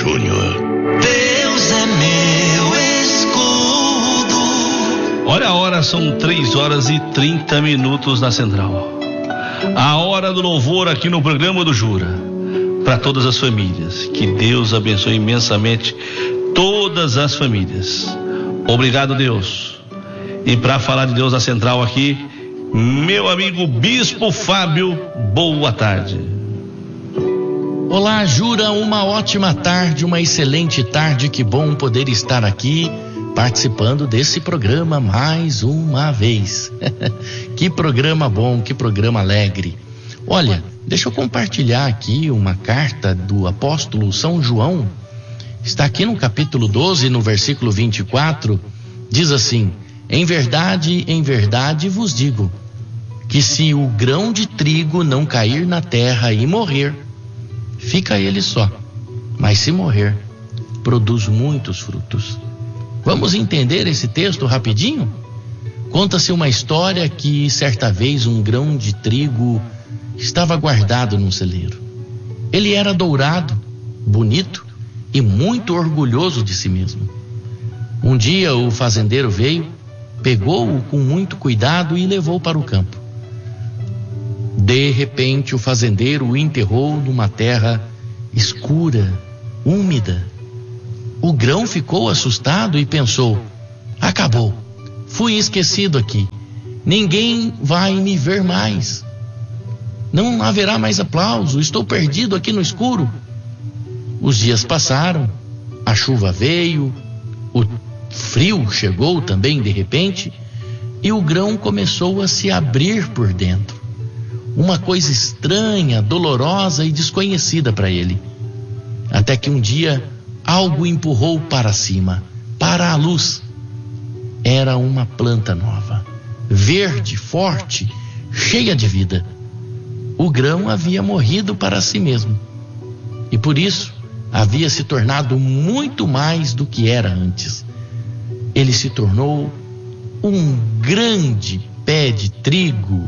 Júnior. Deus é meu escudo. Olha a hora, são 3h30 na Central. A hora do louvor aqui no programa do Jura. Para todas as famílias. Que Deus abençoe imensamente todas as famílias. Obrigado, Deus. E para falar de Deus na Central aqui, meu amigo Bispo Fábio, boa tarde. Olá, Jura, uma ótima tarde, uma excelente tarde, que bom poder estar aqui participando desse programa mais uma vez. Que programa bom, que programa alegre. Olha, deixa eu compartilhar aqui uma carta do apóstolo São João. Está aqui no capítulo 12, no versículo 24, diz assim: em verdade vos digo, que se o grão de trigo não cair na terra e morrer, fica ele só, mas se morrer, produz muitos frutos. Vamos entender esse texto rapidinho? Conta-se uma história que certa vez um grão de trigo estava guardado num celeiro. Ele era dourado, bonito e muito orgulhoso de si mesmo. Um dia o fazendeiro veio, pegou-o com muito cuidado e levou para o campo. De repente o fazendeiro o enterrou numa terra escura, úmida. O grão ficou assustado e pensou: acabou, fui esquecido aqui, ninguém vai me ver mais, não haverá mais aplauso, estou perdido aqui no escuro. Os dias passaram, a chuva veio, o frio chegou também de repente, e o grão começou a se abrir por dentro. Uma coisa estranha, dolorosa e desconhecida para ele. Até que um dia algo empurrou para cima, para a luz. Era uma planta nova, verde, forte, cheia de vida. O grão havia morrido para si mesmo, e por isso havia se tornado muito mais do que era antes. Ele se tornou um grande pé de trigo.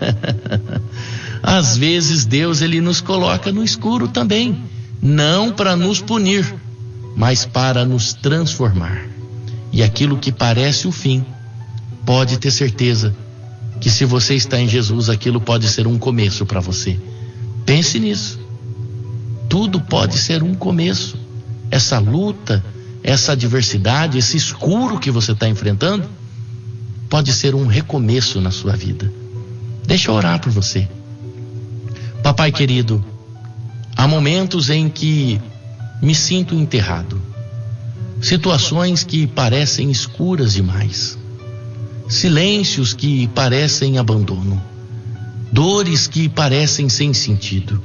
Às vezes Deus, ele nos coloca no escuro também, não para nos punir, mas para nos transformar. E aquilo que parece o fim, pode ter certeza que se você está em Jesus, aquilo pode ser um começo para você. Pense nisso. Tudo pode ser um começo. Essa luta, essa adversidade, esse escuro que você está enfrentando, pode ser um recomeço na sua vida. Deixa eu orar por você. Papai querido, há momentos em que me sinto enterrado. Situações que parecem escuras demais. Silêncios que parecem abandono. Dores que parecem sem sentido.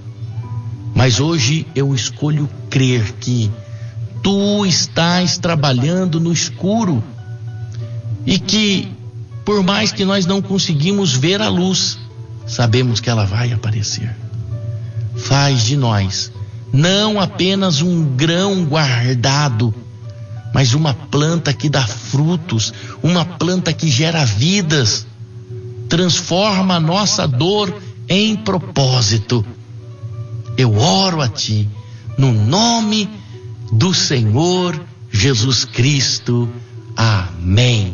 Mas hoje eu escolho crer que Tu estás trabalhando no escuro e que, por mais que nós não conseguimos ver a luz, sabemos que ela vai aparecer. Faz de nós não apenas um grão guardado, mas uma planta que dá frutos, uma planta que gera vidas. Transforma a nossa dor em propósito. Eu oro a Ti, no nome do Senhor Jesus Cristo. Amém.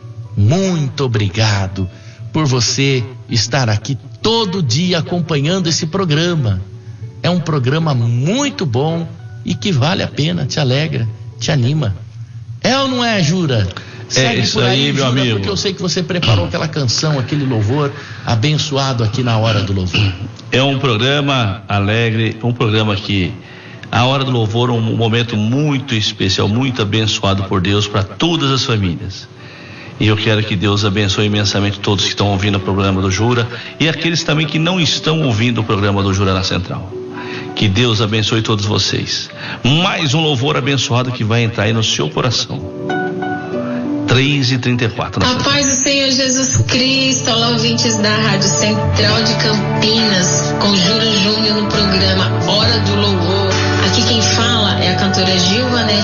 Muito obrigado por você estar aqui todo dia acompanhando esse programa. É um programa muito bom e que vale a pena, te alegra, te anima. É ou não é, Jura? É isso aí, meu amigo. Porque eu sei que você preparou aquela canção, aquele louvor abençoado aqui na Hora do Louvor. É um programa alegre, um programa que a Hora do Louvor é um momento muito especial, muito abençoado por Deus para todas as famílias. E eu quero que Deus abençoe imensamente todos que estão ouvindo o programa do Jura e aqueles também que não estão ouvindo o programa do Jura na Central. Que Deus abençoe todos vocês. Mais um louvor abençoado que vai entrar aí no seu coração. 3h34. A paz do Senhor Jesus Cristo. Olá, ouvintes da Rádio Central de Campinas, com Jura Júnior no programa Hora do Louvor. Aqui quem fala é a cantora Gilvanete